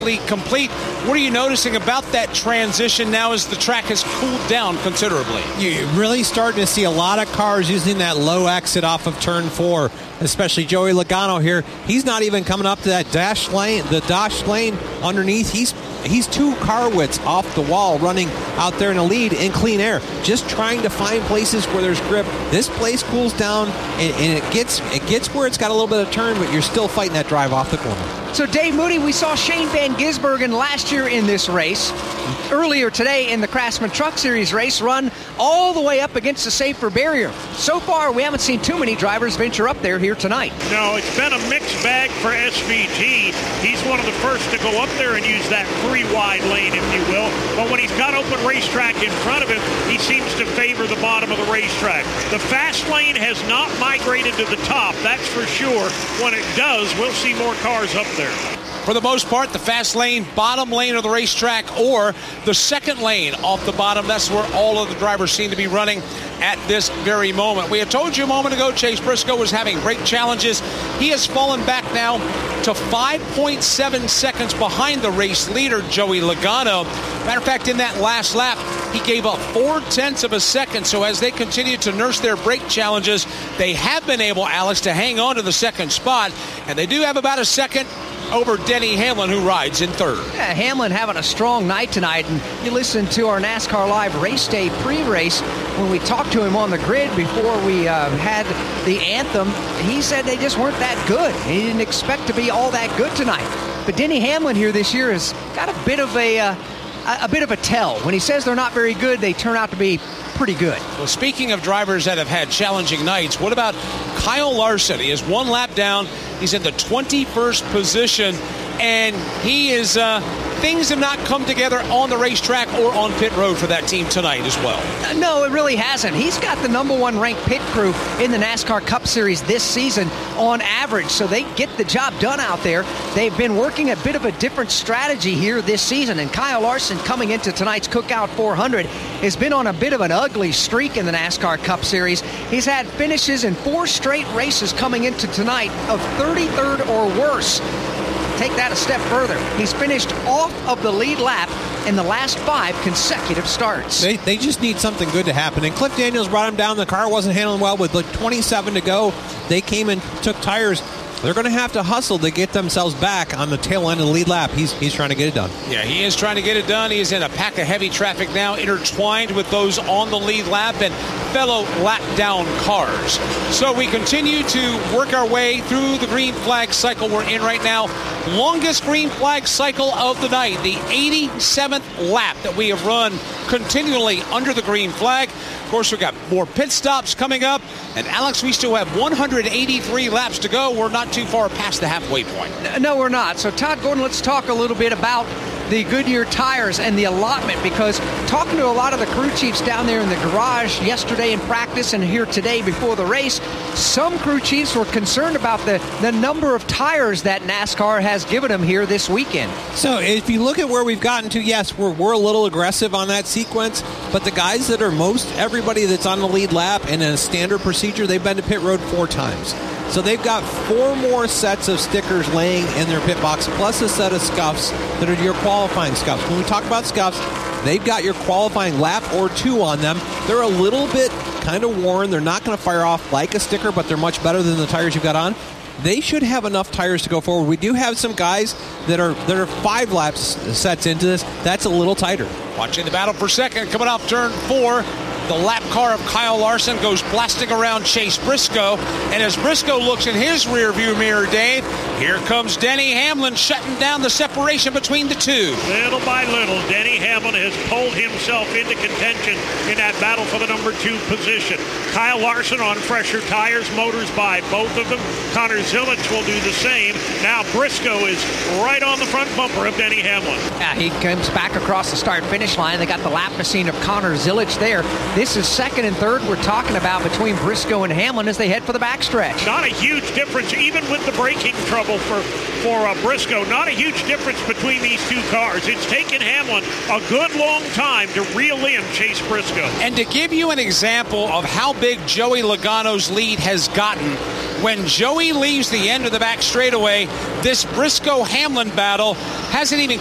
complete. What are you noticing about that transition now as the track has cooled down considerably? You're really starting to see a lot of cars using that low exit off of turn 4, especially Joey Logano here. He's not even coming up to that dash lane, the dash lane underneath. He's 2 car widths off the wall running out there in the lead in clean air, just trying to find places where there's grip. This place cools down and it gets where it's got a little bit of turn, but you're still fighting that drive off the corner. So, Dave Moody, we saw Shane Van Gisbergen last year in this race. Earlier today in the Craftsman Truck Series race, run all the way up against the safer barrier. So far, we haven't seen too many drivers venture up there here tonight. No, it's been a mixed bag for SVG. He's one of the first to go up there and use that 3-wide lane, if you will. But when he's got open racetrack in front of him, he seems to favor the bottom of the racetrack. The fast lane has not migrated to the top, that's for sure. When it does, we'll see more cars up there. For the most part, the fast lane, bottom lane of the racetrack, or the second lane off the bottom. That's where all of the drivers seem to be running at this very moment. We had told you a moment ago Chase Briscoe was having brake challenges. He has fallen back now to 5.7 seconds behind the race leader, Joey Logano. Matter of fact, in that last lap, he gave up 0.4 of a second. So as they continue to nurse their brake challenges, they have been able, Alex, to hang on to the second spot. And they do have about a second over Denny Hamlin, who rides in third. Yeah, Hamlin having a strong night tonight, and you listen to our NASCAR Live race day pre-race when we talked to him on the grid before we had the anthem. He said they just weren't that good. He didn't expect to be all that good tonight. But Denny Hamlin here this year has got a bit of a tell. When he says they're not very good, they turn out to be pretty good. Well, speaking of drivers that have had challenging nights, what about Kyle Larson? He is 1 lap down. He's in the 21st position, and he is things have not come together on the racetrack or on pit road for that team tonight as well. No, it really hasn't. He's got the number 1 ranked pit crew in the NASCAR Cup Series this season on average, so they get the job done out there. They've been working a bit of a different strategy here this season, and Kyle Larson coming into tonight's Cookout 400 has been on a bit of an ugly streak in the NASCAR Cup Series. He's had finishes in 4 straight races coming into tonight of 33rd or worse. Take that a step further. He's finished off of the lead lap in the last 5 consecutive starts. They just need something good to happen. And Cliff Daniels brought him down. The car wasn't handling well with 27 to go. They came and took tires. They're going to have to hustle to get themselves back on the tail end of the lead lap. He's trying to get it done. Yeah, he is trying to get it done. He is in a pack of heavy traffic now, intertwined with those on the lead lap and fellow lap down cars. So we continue to work our way through the green flag cycle we're in right now. Longest green flag cycle of the night, the 87th lap that we have run continually under the green flag. Of course, we've got more pit stops coming up. And Alex, we still have 183 laps to go. We're not too far past the halfway point. No, we're not. So, Todd Gordon, let's talk a little bit about the Goodyear tires and the allotment, because talking to a lot of the crew chiefs down there in the garage yesterday in practice and here today before the race, some crew chiefs were concerned about the number of tires that NASCAR has given them here this weekend. So if you look at where we've gotten to, yes, we're a little aggressive on that sequence, but the guys that are everybody that's on the lead lap in a standard procedure, they've been to pit road 4 times. So they've got 4 more sets of stickers laying in their pit box, plus a set of scuffs that are your qualifying scuffs. When we talk about scuffs, they've got your qualifying lap or 2 on them. They're a little bit kind of worn. They're not going to fire off like a sticker, but they're much better than the tires you've got on. They should have enough tires to go forward. We do have some guys that are 5 laps sets into this. That's a little tighter. Watching the battle for second, coming off turn 4. The lap car of Kyle Larson goes blasting around Chase Briscoe. And as Briscoe looks in his rearview mirror, Dave, here comes Denny Hamlin shutting down the separation between the two. Little by little, Denny Hamlin has pulled himself into contention in that battle for the number 2 position. Kyle Larson on fresher tires, motors by both of them. Connor Zilisch will do the same. Now Briscoe is right on the front bumper of Denny Hamlin. Yeah, he comes back across the start-finish line. They got the lap machine of Connor Zilisch there. This is second and third we're talking about between Briscoe and Hamlin as they head for the backstretch. Not a huge difference, even with the braking trouble for Briscoe. Not a huge difference between these 2 cars. It's taken Hamlin a good long time to reel in Chase Briscoe. And to give you an example of how big Joey Logano's lead has gotten, when Joey leaves the end of the back straightaway, this Briscoe-Hamlin battle hasn't even